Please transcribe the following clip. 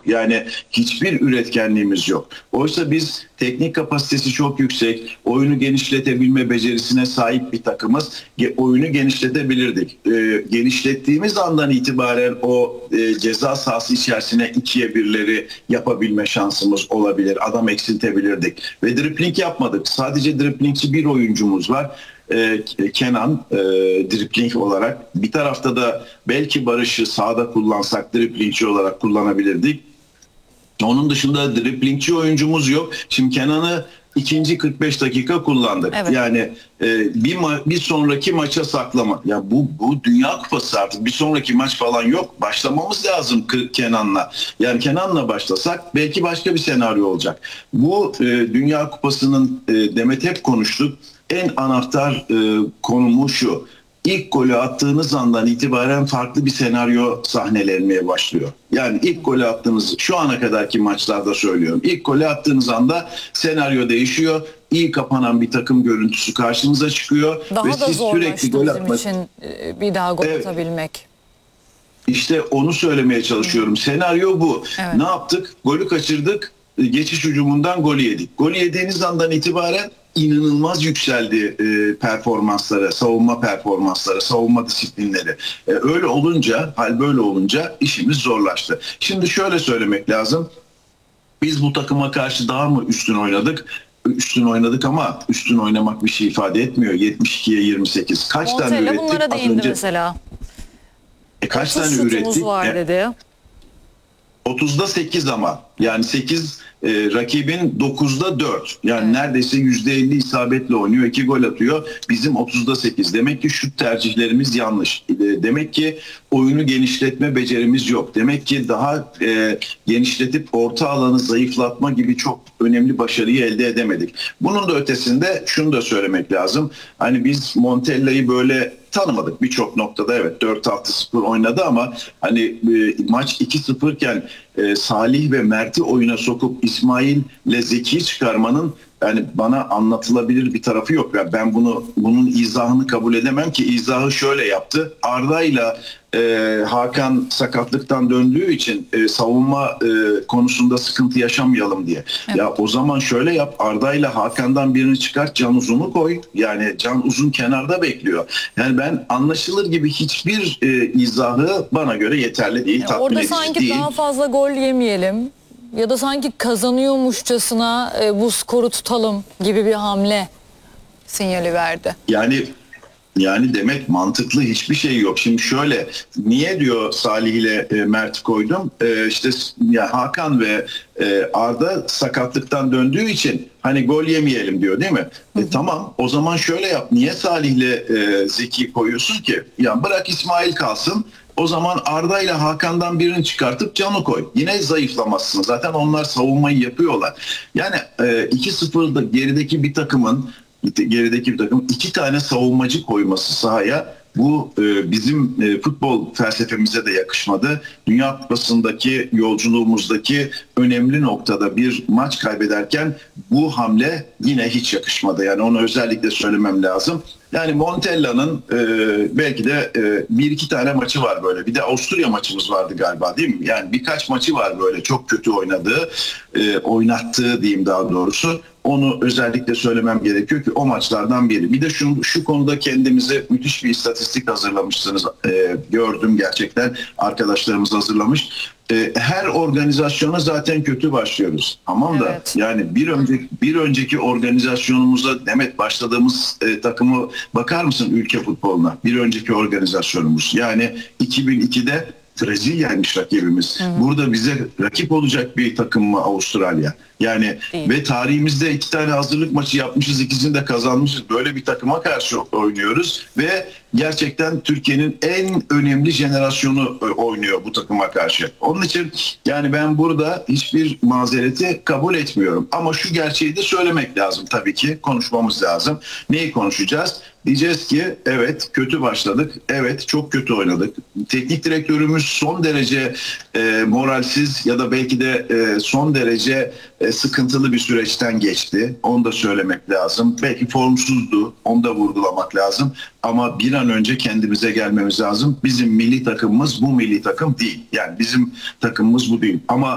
Yani hiçbir üretkenliğimiz yok. Oysa biz teknik kapasitesi çok yüksek, oyunu genişletebilme becerisine sahip bir takımız. Oyunu genişletebilirdik. Genişlettiğimiz andan itibaren o ceza sahası içerisine 2'ye 1'leri yapabilme şansımız olabilir. Adam eksiltebilirdik. Ve dribling yapmadık. Sadece driblingçi bir oyuncumuz var. Kenan dribling olarak. Bir tarafta da belki Barış'ı sağda kullansak driblingçi olarak kullanabilirdik. Onun dışında driblingçi oyuncumuz yok. Şimdi Kenan'ı ikinci 45 dakika kullandık. Evet. Yani bir sonraki maça saklama. Ya bu Dünya Kupası artık. Bir sonraki maç falan yok. Başlamamız lazım Kenan'la. Yani Kenan'la başlasak belki başka bir senaryo olacak. Bu Dünya Kupası'nın Demet hep konuştuk. En anahtar konumu şu. İlk golü attığınız andan itibaren farklı bir senaryo sahnelenmeye başlıyor. Yani ilk golü attığınız, şu ana kadarki maçlarda söylüyorum. İlk golü attığınız anda senaryo değişiyor. İyi kapanan bir takım görüntüsü karşınıza çıkıyor. Daha ve da siz sürekli zorlaştı gol bizim atmak için bir daha gol Evet. atabilmek. İşte onu söylemeye çalışıyorum. Senaryo bu. Evet. Ne yaptık? Golü kaçırdık. Geçiş hücumundan golü yedik. Golü yediğiniz andan itibaren inanılmaz yükseldi performansları, savunma performansları, savunma disiplinleri. Öyle olunca, hal böyle olunca işimiz zorlaştı. Şimdi şöyle söylemek lazım. Biz bu takıma karşı daha mı üstün oynadık? Üstün oynadık ama üstün oynamak bir şey ifade etmiyor. 72'ye 28. Kaç tane Montella ürettik? bunlara Az değindi önce mesela. kaç 30 tane şutumuz ürettik? var dedi. 30'da 8 ama yani 8 rakibin 9'da 4 yani Evet. neredeyse %50 isabetle oynuyor, 2 gol atıyor, bizim 30'da 8. Demek ki şut tercihlerimiz yanlış. Demek ki oyunu genişletme becerimiz yok. Demek ki daha genişletip orta alanı zayıflatma gibi çok önemli başarıyı elde edemedik. Bunun da ötesinde şunu da söylemek lazım. Hani biz Montella'yı böyle tanımadık birçok noktada, evet 4-6-0 oynadı ama hani maç 2-0 iken Salih ve Mert'i oyuna sokup İsmail'le Zeki'yi çıkarmanın yani bana anlatılabilir bir tarafı yok. Yani ben bunun izahını kabul edemem ki. İzahı şöyle yaptı. Arda'yla Hakan sakatlıktan döndüğü için savunma konusunda sıkıntı yaşamayalım diye. Evet. Ya o zaman şöyle yap. Arda'yla Hakan'dan birini çıkart, Can Uzun'u koy. Yani Can Uzun kenarda bekliyor. Yani ben anlaşılır gibi hiçbir izahı bana göre yeterli değil. Tatmin Orada edici sanki değil. daha fazla gol yemeyelim ya da sanki kazanıyormuşçasına bu skoru tutalım gibi bir hamle sinyali verdi. Yani demek mantıklı hiçbir şey yok. Şimdi şöyle, niye diyor Salih ile Mert'i koydum? İşte ya Hakan ve Arda sakatlıktan döndüğü için hani gol yemeyelim diyor, değil mi? Tamam, o zaman şöyle yap. Niye Salih ile Zeki koyuyorsun ki? Ya bırak İsmail kalsın. O zaman Arda ile Hakan'dan birini çıkartıp Can'ı koy. Yine zayıflamazsın. Zaten onlar savunmayı yapıyorlar. Yani 2-0'da gerideki bir takım 2 tane savunmacı koyması sahaya, bu bizim futbol felsefemize de yakışmadı. Dünya Kupası'ndaki yolculuğumuzdaki önemli noktada bir maç kaybederken bu hamle yine hiç yakışmadı. Yani onu özellikle söylemem lazım. Yani Montella'nın belki de bir iki tane maçı var böyle. Bir de Avusturya maçımız vardı galiba, değil mi? Yani birkaç maçı var böyle çok kötü oynadığı, oynattığı diyeyim daha doğrusu. Onu özellikle söylemem gerekiyor ki o maçlardan biri. Bir de şu konuda kendimize müthiş bir istatistik hazırlamışsınız. Gördüm, gerçekten arkadaşlarımız hazırlamış. Her organizasyona zaten kötü başlıyoruz. Tamam da Evet. yani bir önceki organizasyonumuza, Demet, başladığımız takımı bakar mısın ülke futboluna? Bir önceki organizasyonumuz. Yani 2002'de Brezilya'ymış rakibimiz. Burada bize rakip olacak bir takım mı Avustralya? Yani Değil. ve tarihimizde 2 tane hazırlık maçı yapmışız, ikisini de kazanmışız. Böyle bir takıma karşı oynuyoruz ve gerçekten Türkiye'nin en önemli jenerasyonu oynuyor bu takıma karşı. Onun için yani ben burada hiçbir mazereti kabul etmiyorum. Ama şu gerçeği de söylemek lazım tabii ki. Konuşmamız lazım. Neyi konuşacağız? Diyeceğiz ki evet kötü başladık. Evet çok kötü oynadık. Teknik direktörümüz son derece moralsiz ya da belki de son derece sıkıntılı bir süreçten geçti. Onu da söylemek lazım. Belki formsuzdu. Onu da vurgulamak lazım. Ama bir an önce kendimize gelmemiz lazım. Bizim milli takımımız bu milli takım değil. Yani bizim takımımız bu değil. Ama